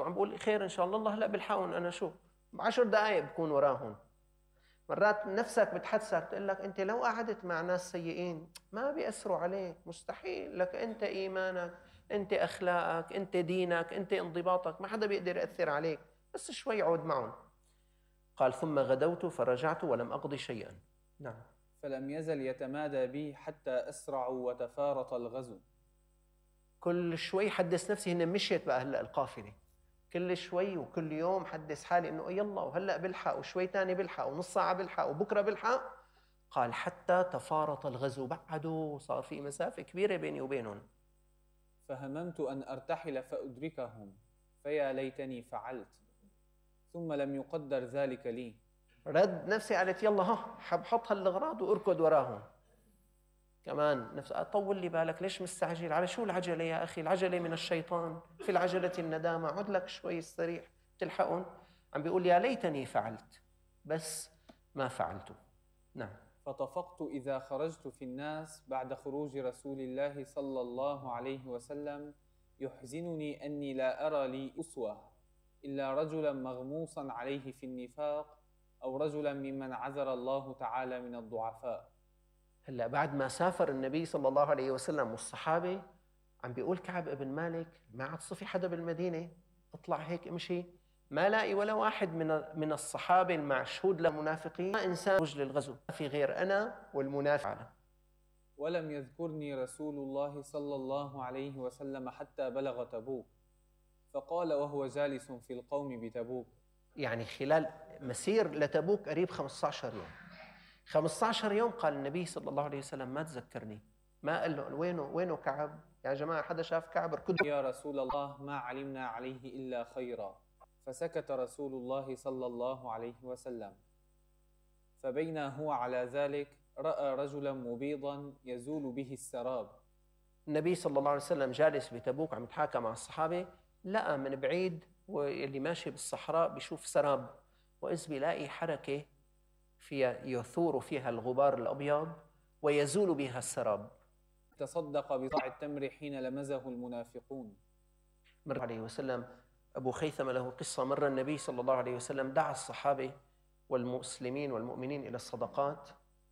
وعم بقول خير إن شاء الله، الله هلأ بلحقهم، أنا شو ب10 دقايق بكون وراهم. مرات نفسك بتحسك تقول لك أنت لو قعدت مع ناس سيئين ما بيأثروا عليك، مستحيل، لك أنت إيمانك، أنت أخلاقك، أنت دينك، أنت انضباطك، ما حدا بيقدر يأثر عليك، بس شوي عود معهم. قال ثم غدوت فرجعت ولم أقضي شيئا. نعم. فلم يزل يتمادى بي حتى أسرعوا وتفارط الغزو. كل شوي حدث نفسي هن مشيت بقى هلا القافلة، كل شوي وكل يوم حدث حالي انه يلا وهلا بلحق وشوي تاني بلحق ونص ساعة بلحق وبكرة بلحق. قال حتى تفارط الغزو، بعده صار في مسافة كبيرة بيني وبينهم. فهممت أن أرتحل فأدركهم، فيا ليتني فعلت، ثم لم يقدر ذلك لي. رد نفسي قالت يلا ها حبحط هالأغراض واركض وراهم. كمان نفس طول لي بالك، ليش مستعجل؟ على شو العجلة يا أخي؟ العجلة من الشيطان، في العجلة الندامة، عد لك شوي استريح تلحقهم. عم بيقول يا ليتني فعلت، بس ما فعلته. نعم. فطفقت إذا خرجت في الناس بعد خروج رسول الله صلى الله عليه وسلم، يحزنني أني لا أرى لي أسوة إلا رجلا مغموسا عليه في النفاق، أو رجلا ممن عذر الله تعالى من الضعفاء. هلا بعد ما سافر النبي صلى الله عليه وسلم والصحابة، عم بيقول كعب ابن مالك ما عاد صفي حدا بالمدينة، اطلع هيك امشي ما لاقي ولا واحد من الصحابة المعشهود للمنافقين، ما إنسان وجه للغزو، ما في غير أنا والمنافق. ولم يذكرني رسول الله صلى الله عليه وسلم حتى بلغ تبوك، فقال وهو جالس في القوم بتبوك: يعني خلال مسير لتبوك قريب 15 يوم، 15 يوم قال النبي صلى الله عليه وسلم ما تذكرني، ما قال له وينه كعب يا جماعة، حدا شاف كعب اركضوا. يا رسول الله ما علمنا عليه إلا خيرا. فسكت رسول الله صلى الله عليه وسلم. فبينا هو على ذلك رأى رجلا مبيضا يزول به السراب. النبي صلى الله عليه وسلم جالس بتبوك عم يتحاكى مع الصحابة، لقى من بعيد واللي ماشي بالصحراء بيشوف سراب، وإذ بيلاقي حركة فيها يثور فيها الغبار الأبيض ويزول بها السراب. تصدق بصاع التمر حين لمزه المنافقون. مر عليه وسلم أبو خيثمة له قصة، مر النبي صلى الله عليه وسلم دعا الصحابة والمسلمين والمؤمنين إلى الصدقات،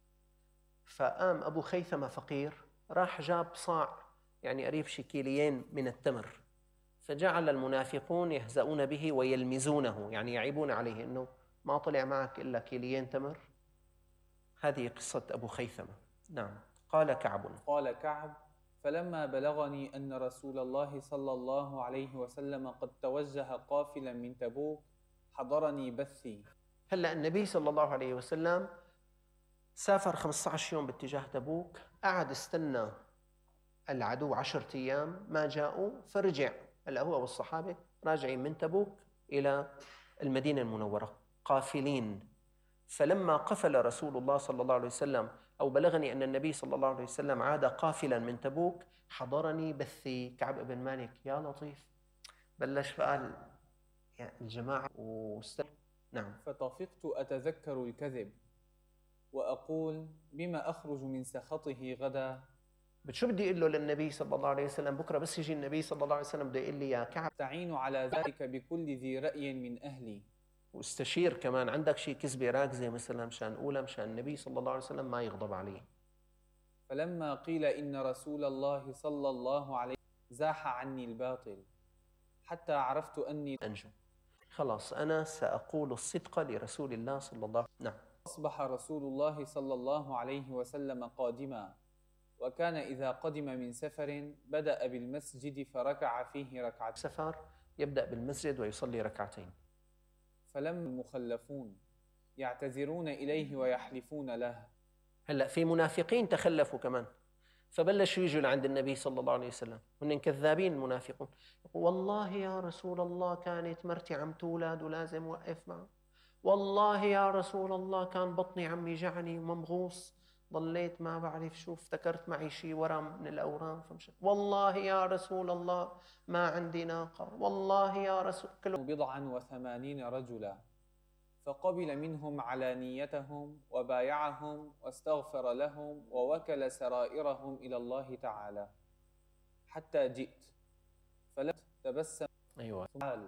فقام أبو خيثمة فقير راح جاب صاع يعني قريب شي كيليين من التمر، فجعل المنافقون يهزؤون به ويلمزونه، يعني يعيبون عليه أنه ما طلع معك إلا كيليين تمر. هذه قصة أبو خيثمة. نعم. قال كعب: قال كعب: فلما بلغني أن رسول الله صلى الله عليه وسلم قد توجه قافلا من تبوك حضرني بثي. هلأ النبي صلى الله عليه وسلم سافر 15 يوم باتجاه تبوك، قعد استنى العدو 10 أيام ما جاءوا، فرجع. هلأ هو والصحابة راجعين من تبوك إلى المدينة المنورة قافلين. فلما قفل رسول الله صلى الله عليه وسلم أو بلغني أن النبي صلى الله عليه وسلم عاد قافلا من تبوك حضرني بثي. كعب بن مالك يا لطيف، بلش بقى الجماعة نعم. فطفقت أتذكر الكذب وأقول: بما أخرج من سخطه غدا؟ شو بدي أقول له للنبي صلى الله عليه وسلم بكرة بس يجي النبي صلى الله عليه وسلم بده يقول لي يا كعب؟ تعين على ذلك بكل ذي رأي من أهلي. واستشير كمان، عندك شيء كذبة راكزة مثلا مشان أولى مشان النبي صلى الله عليه وسلم ما يغضب عليه. فلما قيل إن رسول الله صلى الله عليه وسلم زاح عني الباطل حتى عرفت أني أنجو، خلاص أنا سأقول الصدق لرسول الله صلى الله عليه وسلم. نعم. أصبح رسول الله صلى الله عليه وسلم قادما، وكان إذا قدم من سفر بدأ بالمسجد فركع فيه ركعتين. سفر يبدأ بالمسجد ويصلي ركعتين. فلما المخلفون يعتذرون إليه ويحلفون له. هلأ في منافقين تخلفوا كمان، فبلشوا يجوا لعند النبي صلى الله عليه وسلم، هن كذابين المنافقون، والله يا رسول الله كانت مرتي عم تولد ولازم وقف معه، والله يا رسول الله كان بطني عم يجعني وممغوص، ضليت ما بعرف شو، افتكرت معي شيء ورم من الأورام فمشت، والله يا رسول الله ما عندي ناقة، والله يا رسول كله 80 رجلا، فقبل منهم علانيتهم وبايعهم واستغفر لهم ووكل سرائرهم إلى الله تعالى. حتى جئت فلم تبسم. أيوة. قال: